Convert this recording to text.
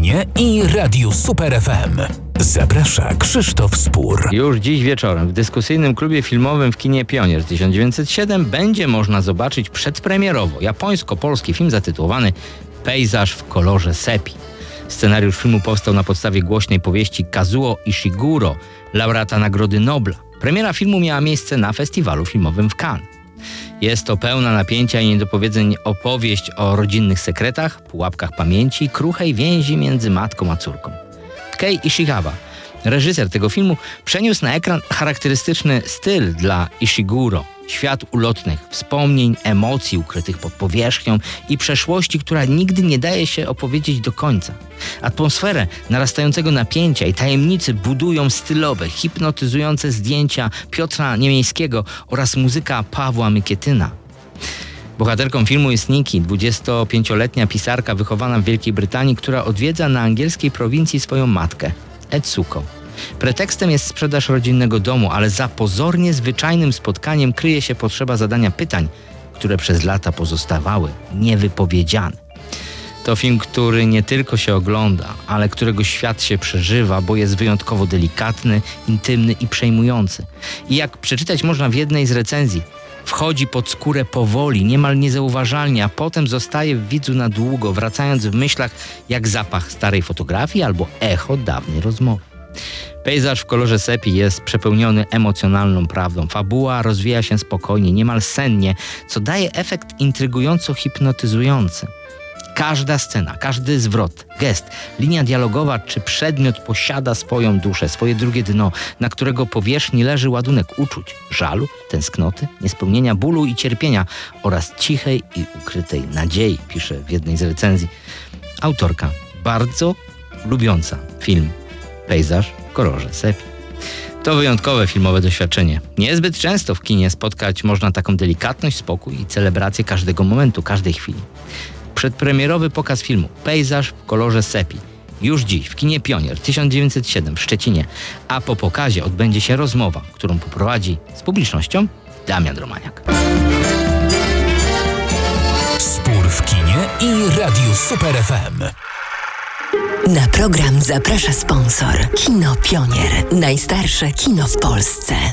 kinie i Radiu Super FM. Zaprasza Krzysztof Spór. Już dziś wieczorem w dyskusyjnym klubie filmowym w kinie Pionier 1907 będzie można zobaczyć przedpremierowo japońsko-polski film zatytułowany Pejzaż w kolorze sepi. Scenariusz filmu powstał na podstawie głośnej powieści Kazuo Ishiguro, laureata Nagrody Nobla. Premiera filmu miała miejsce na festiwalu filmowym w Cannes. Jest to pełna napięcia i niedopowiedzeń opowieść o rodzinnych sekretach, pułapkach pamięci i kruchej więzi między matką a córką. Kei Ishikawa, reżyser tego filmu, przeniósł na ekran charakterystyczny styl dla Ishiguro. Świat ulotnych wspomnień, emocji ukrytych pod powierzchnią i przeszłości, która nigdy nie daje się opowiedzieć do końca. Atmosferę narastającego napięcia i tajemnicy budują stylowe, hipnotyzujące zdjęcia Piotra Niemiejskiego oraz muzyka Pawła Mykietyna. Bohaterką filmu jest Nikki, 25-letnia pisarka wychowana w Wielkiej Brytanii, która odwiedza na angielskiej prowincji swoją matkę, Etsuko. Pretekstem jest sprzedaż rodzinnego domu, ale za pozornie zwyczajnym spotkaniem kryje się potrzeba zadania pytań, które przez lata pozostawały niewypowiedziane. To film, który nie tylko się ogląda, ale którego świat się przeżywa, bo jest wyjątkowo delikatny, intymny i przejmujący. I jak przeczytać można w jednej z recenzji, wchodzi pod skórę powoli, niemal niezauważalnie, a potem zostaje w widzu na długo, wracając w myślach jak zapach starej fotografii albo echo dawnej rozmowy. Pejzaż w kolorze sepi jest przepełniony emocjonalną prawdą. Fabuła rozwija się spokojnie, niemal sennie, co daje efekt intrygująco hipnotyzujący. Każda scena, każdy zwrot, gest, linia dialogowa czy przedmiot posiada swoją duszę, swoje drugie dno, na którego powierzchni leży ładunek uczuć, żalu, tęsknoty, niespełnienia, bólu i cierpienia oraz cichej i ukrytej nadziei, pisze w jednej z recenzji autorka, bardzo lubiąca film Pejzaż w kolorze sepi. To wyjątkowe filmowe doświadczenie. Niezbyt często w kinie spotkać można taką delikatność, spokój i celebrację każdego momentu, każdej chwili. Przedpremierowy pokaz filmu Pejzaż w kolorze sepi już dziś w kinie Pionier 1907 w Szczecinie, a po pokazie odbędzie się rozmowa, którą poprowadzi z publicznością Damian Romaniak. Spór w kinie i Radiu Super FM. Na program zaprasza sponsor. Kino Pionier. Najstarsze kino w Polsce.